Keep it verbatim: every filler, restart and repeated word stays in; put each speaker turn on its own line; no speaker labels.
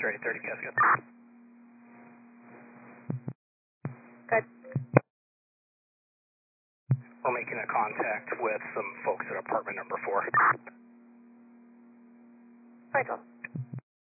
ready, thirty, Cascade.
Good.
We're making a contact with some folks at apartment number four.
Michael.